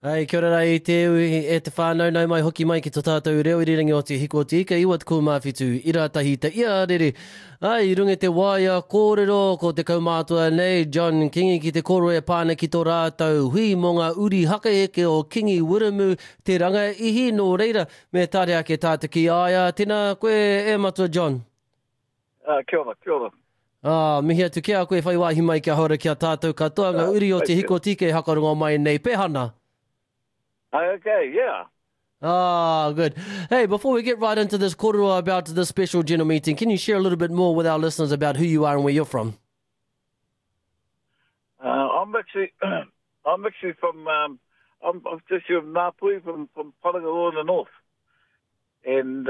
Ai, kia ora i te e te whānau nau mai hoki mai ki tō tātou reo I rerangi o te hiko te ika iwa te kumawhitu I rātahi te ia rere. Ai, I runga te waia kōrero ko te kaumātua nei, John Kingi ki te koro e pāna ki tō rātou hui mō ngā uri haka eke o Kingi Wiramu te ranga ihi nō reira me tāre ake tāta ki aia. Tēnā koe e matua, John. Kia ora, kia ora. Mihi atu kia koe whai wāhi mai kia hora kia tātou katoa ngā uri o te hiko tike hakarongo mai nei pehana. Okay, yeah. Good. Hey, before we get right into this korua about this special general meeting, can you share a little bit more with our listeners about who you are and where you're from? I'm actually from, I'm just from Ngāpui, from Parangaroa in the north. And,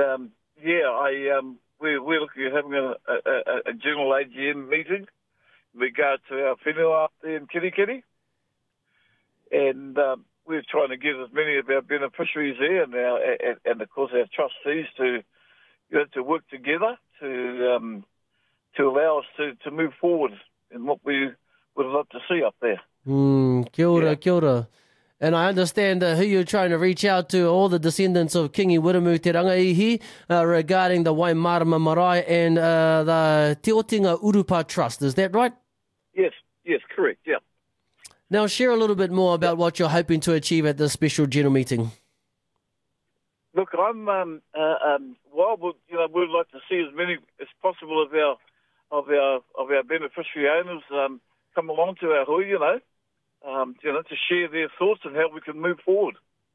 we're looking at having a general AGM meeting in regard to our whenua up there in Kirikiri. And, we're trying to get as many of our beneficiaries there and of course our trustees to work together to allow us to move forward in what we would love to see up there. Kia ora, kia ora. And I understand who you're trying to reach out to, all the descendants of Kingi Wiramu te rangaihi regarding the Waimarama Marae and the Te Otinga Urupa Trust. Is that right? Yes, correct, yeah. Now, share a little bit more about what you're hoping to achieve at this special general meeting. Look, I'm we'd like to see as many as possible of our beneficiary owners come along to our hui, to share their thoughts and how we can move forward.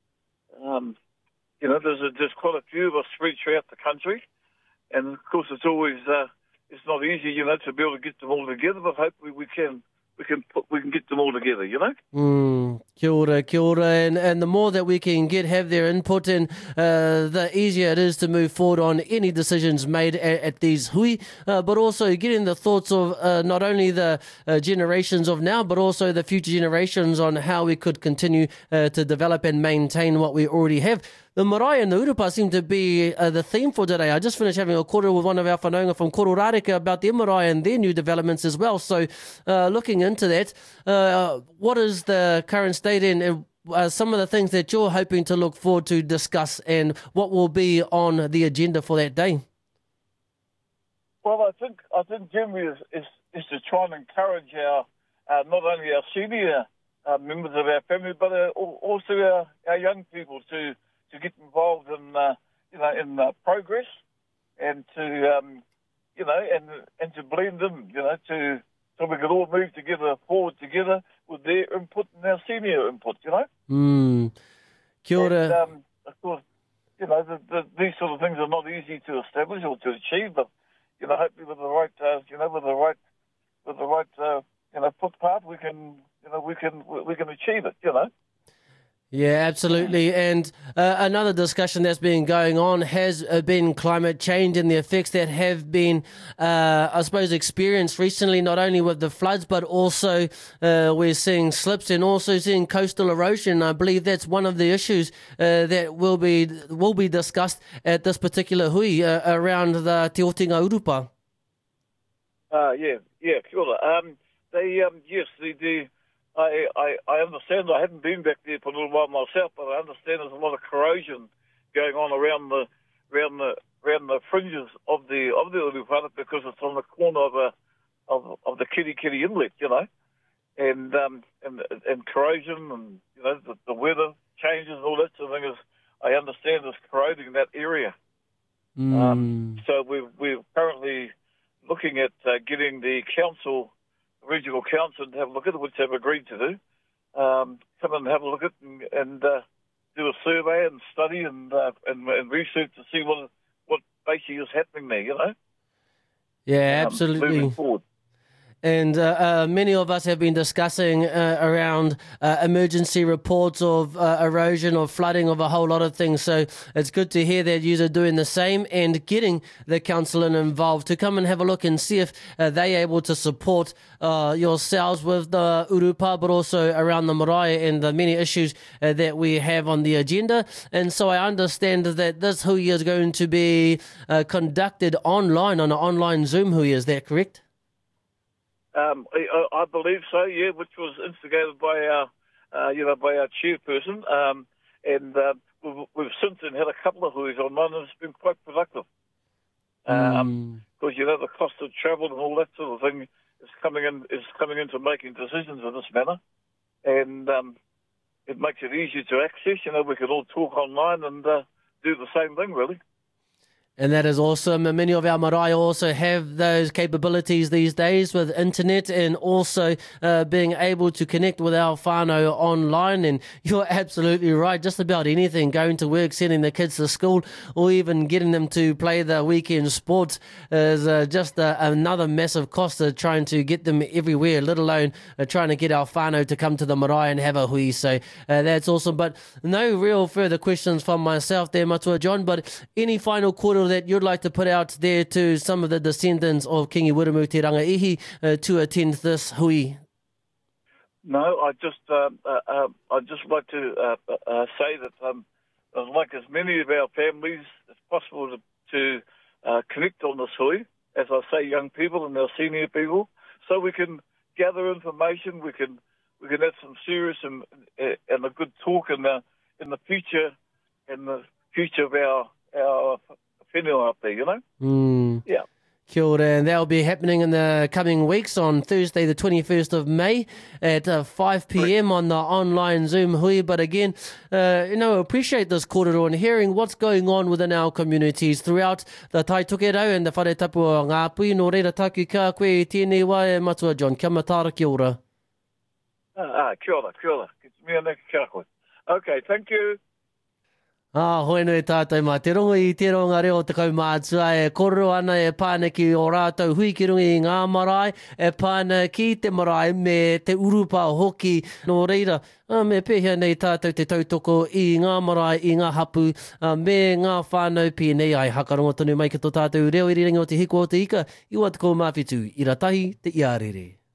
There's quite a few of us spread throughout the country, and of course it's always it's not easy, to be able to get them all together, but hopefully we can get them all together, Kia ora. And the more that we can have their input in, the easier it is to move forward on any decisions made at these hui, but also getting the thoughts of not only the generations of now, but also the future generations on how we could continue to develop and maintain what we already have. The marae and the urupa seem to be the theme for today. I just finished having a kōrero with one of our whanaunga from Kororareka about the marae and their new developments as well. So looking into that, what is the current state in some of the things that you're hoping to look forward to discuss and what will be on the agenda for that day? Well, I think generally is to try and encourage our not only our senior members of our family, but also our young people to get involved in progress and to and to blend in, so we can all move forward together with their input and our senior input, Kia ora. And, of course, these sort of things are not easy to establish or to achieve, but hopefully with the right footpath, we can achieve it, Yeah, absolutely. And another discussion that's been going on has been climate change and the effects that have been, experienced recently, not only with the floods, but also we're seeing slips and also seeing coastal erosion. I believe that's one of the issues that will be discussed at this particular hui around the Te Otinga Urupa. Kia ora. I understand. I haven't been back there for a little while myself, but I understand there's a lot of corrosion going on around the fringes of the Urupana because it's on the corner of the Kirikiri Inlet, and corrosion and the weather changes and all that sort of thing I understand is corroding that area. So we're currently looking at getting the regional council to have a look at it, which they've agreed to do. Come and have a look at it and do a survey and study and research to see what basically is happening there, Yeah, absolutely. Moving forward. And many of us have been discussing around emergency reports of erosion, of flooding, of a whole lot of things. So it's good to hear that you are doing the same and getting the council involved to come and have a look and see if they're able to support yourselves with the urupa, but also around the marae and the many issues that we have on the agenda. And so I understand that this hui is going to be conducted online, on an online Zoom hui. Is that correct? I believe so, yeah, which was instigated by by our chairperson. And we've since then had a couple of huis online, and it's been quite productive. Because, the cost of travel and all that sort of thing is coming into making decisions in this manner. And it makes it easier to access. We can all talk online and do the same thing, really. And that is awesome. And many of our marae also have those capabilities these days with internet and also being able to connect with our whānau online. And you're absolutely right. Just about anything, going to work, sending the kids to school, or even getting them to play the weekend sports is just another massive cost of trying to get them everywhere, let alone trying to get our whānau to come to the marae and have a hui. So that's awesome. But no real further questions from myself there, Matua John. But any final quarter that you'd like to put out there to some of the descendants of Kingi Wiremu Te Rangaihi to attend this hui? No, I'd just like to say that I'd like as many of our families as possible to connect on this hui, as I say, young people and our senior people, so we can gather information, we can have some serious and a good talk in the future of our whenua up there, Yeah. Kia ora, and that will be happening in the coming weeks on Thursday the 21st of May at 5 p.m. on the online Zoom hui. But again, appreciate this kōrero and hearing what's going on within our communities throughout the Tai Tokerau and the whare tapu o Ngāpui. Nō reira taku ka koe I tēnei wā e Matua John. Kia matara, kia ora. Kia ora. Mea neki kia koe. Okay, thank you. Hoi nui tātou mā te rongo I te ronga reo te kaumātua e kōrero ana e pāneki o rātou hui ki rungi I ngā marae, e pāneki te marae me te urupa hoki nō reira. Me pēhea nei tātou te tautoko I ngā marae, I ngā hapu, me ngā whānau pēnei ai. Hakarongo tonu mai ki tō tātou reo I ringi o te hiko o te ika, I wā te kou mawhitu, I ratahi te iarere.